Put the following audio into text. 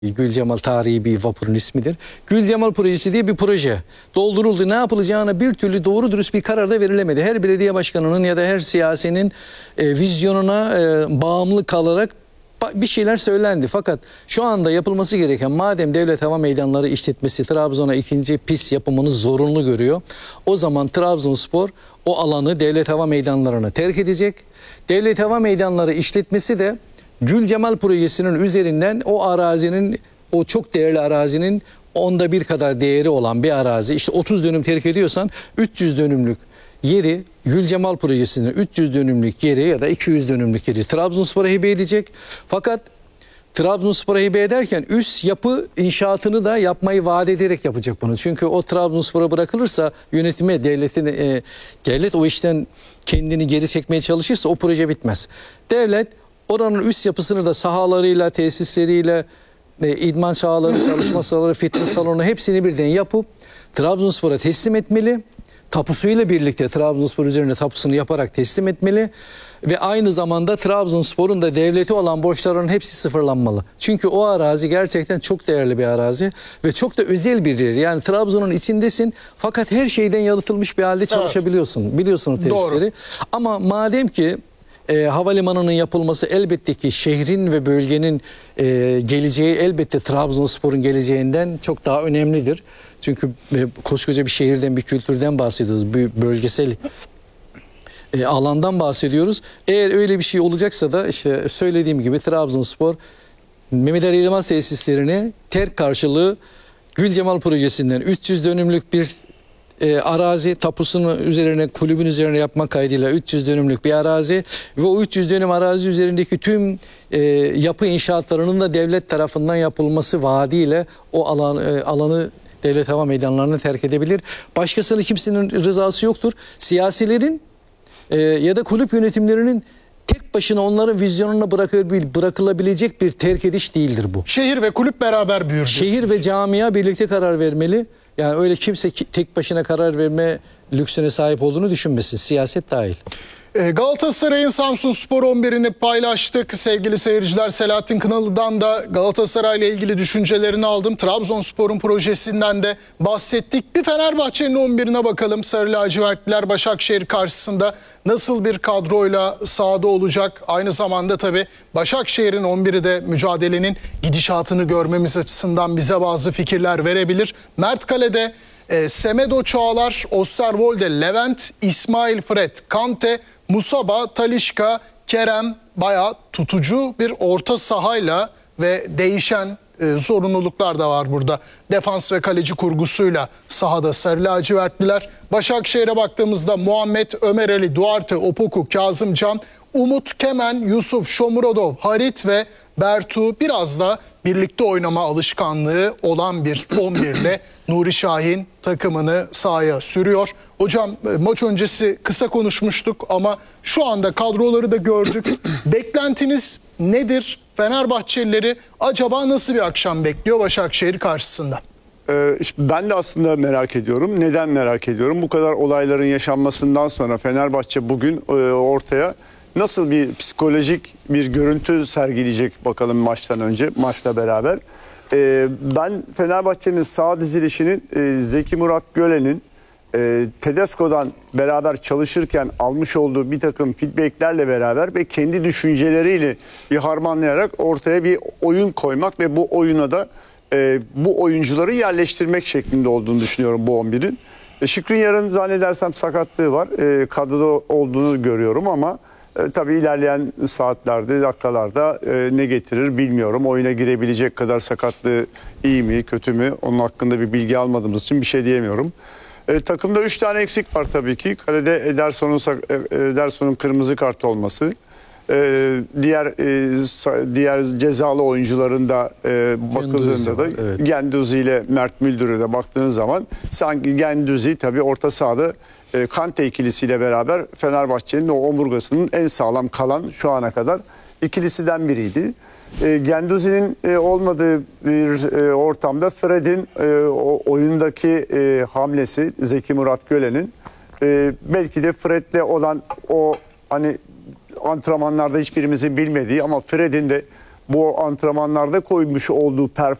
Gülcemal tarihi bir vapurun ismidir. Gülcemal projesi diye bir proje dolduruldu. Ne yapılacağına bir türlü doğru dürüst bir karar da verilemedi. Her belediye başkanının ya da her siyasinin vizyonuna bağımlı kalarak bir şeyler söylendi. Fakat şu anda yapılması gereken, madem Devlet Hava Meydanları işletmesi Trabzon'a ikinci pist yapımını zorunlu görüyor, o zaman Trabzonspor o alanı Devlet Hava Meydanları'na terk edecek. Devlet Hava Meydanları işletmesi de Gülcemal projesinin üzerinden o arazinin, o çok değerli arazinin 1/10 kadar değeri olan bir arazi, işte 30 dönüm terk ediyorsan 300 dönümlük yeri, Gülcemal projesinin 300 dönümlük yeri ya da 200 dönümlük yeri Trabzonspor'a hibe edecek. Fakat Trabzonspor'a hibe ederken üst yapı inşaatını da yapmayı vaat ederek yapacak bunu. Çünkü o Trabzonspor'a bırakılırsa yönetime, devlet o işten kendini geri çekmeye çalışırsa o proje bitmez. Devlet oranın üst yapısını da sahalarıyla, tesisleriyle, idman sahaları, çalışma sahaları, fitness salonu hepsini birden yapıp Trabzonspor'a teslim etmeli. Tapusuyla birlikte Trabzonspor üzerine tapusunu yaparak teslim etmeli. Ve aynı zamanda Trabzonspor'un da devleti olan borçlarının hepsi sıfırlanmalı. Çünkü o arazi gerçekten çok değerli bir arazi ve çok da özel bir yer. Yani Trabzon'un içindesin fakat her şeyden yalıtılmış bir halde çalışabiliyorsun. Evet. Biliyorsun o tesisleri. Doğru. Ama madem ki havalimanının yapılması elbette ki şehrin ve bölgenin geleceği elbette Trabzonspor'un geleceğinden çok daha önemlidir. Çünkü koskoca bir şehirden, bir kültürden bahsediyoruz. Bir bölgesel alandan bahsediyoruz. Eğer öyle bir şey olacaksa da işte söylediğim gibi Trabzonspor Mehmet Ali Yılmaz tesislerini terk karşılığı Gülcemal projesinden 300 dönümlük bir arazi tapusunu üzerine, kulübün üzerine yapmak kaydıyla 300 dönümlük bir arazi ve o 300 dönüm arazi üzerindeki tüm yapı inşaatlarının da devlet tarafından yapılması vaadiyle o alanı Devlet Hava Meydanları'nı terk edebilir. Başkasının, kimsenin rızası yoktur. Siyasilerin ya da kulüp yönetimlerinin tek başına onların vizyonuna bırakılabilecek bir terk ediş değildir bu. Şehir ve kulüp beraber büyür. Şehir ve camia birlikte karar vermeli. Yani öyle kimse tek başına karar verme lüksüne sahip olduğunu düşünmesin. Siyaset dahil. Galatasaray'ın Samsunspor 11'ini paylaştık. Sevgili seyirciler, Selahattin Kınalı'dan da Galatasaray'la ilgili düşüncelerini aldım. Trabzonspor'un projesinden de bahsettik. Bir Fenerbahçe'nin 11'ine bakalım. Sarı lacivertliler Başakşehir karşısında nasıl bir kadroyla sahada olacak? Aynı zamanda tabii Başakşehir'in 11'i de mücadelenin gidişatını görmemiz açısından bize bazı fikirler verebilir. Mert Kale'de Semedo, Çağlar, Osterwolde, Levent, İsmail, Fred, Kante, Musaba, Talisca, Kerem, bayağı tutucu bir orta sahayla ve değişen zorunluluklar da var burada. Defans ve kaleci kurgusuyla sahada sarı lacivertliler. Başakşehir'e baktığımızda Muhammed, Ömer Ali, Duarte, Opoku, Kazımcan, Umut, Kemen, Yusuf, Shomurodov, Harit ve Bertu, biraz da birlikte oynama alışkanlığı olan bir 11'le Nuri Şahin takımını sahaya sürüyor. Hocam, maç öncesi kısa konuşmuştuk ama şu anda kadroları da gördük. Beklentiniz nedir? Fenerbahçelileri acaba nasıl bir akşam bekliyor Başakşehir karşısında? Ben de aslında merak ediyorum. Neden merak ediyorum? Bu kadar olayların yaşanmasından sonra Fenerbahçe bugün ortaya nasıl bir psikolojik bir görüntü sergileyecek bakalım maçtan önce, maçla beraber. Ben Fenerbahçe'nin sağ dizilişinin Zeki Murat Gölen'in Tedesco'dan beraber çalışırken almış olduğu bir takım feedbacklerle beraber ve kendi düşünceleriyle bir harmanlayarak ortaya bir oyun koymak ve bu oyuna da bu oyuncuları yerleştirmek şeklinde olduğunu düşünüyorum bu 11'in. Skriniar'ın zannedersem sakatlığı var. Kadroda olduğunu görüyorum ama tabii ilerleyen saatlerde, dakikalarda ne getirir bilmiyorum. Oyuna girebilecek kadar sakatlığı iyi mi, kötü mü? Onun hakkında bir bilgi almadığımız için bir şey diyemiyorum. Takımda 3 tane eksik var tabii ki. Kalede Ederson'un kırmızı kart olması. Diğer cezalı oyuncuların da bakıldığında da evet. Genduzi ile Mert Müldür'e de baktığın zaman sanki Genduzi tabii orta sahada Kante ikilisiyle beraber Fenerbahçe'nin o omurgasının en sağlam kalan şu ana kadar ikilisinden biriydi. Genduzi'nin olmadığı bir ortamda Fred'in oyundaki hamlesi Zeki Murat Gölen'in belki de Fred'le olan o hani antrenmanlarda hiçbirimizin bilmediği ama Fred'in de bu antrenmanlarda koymuş olduğu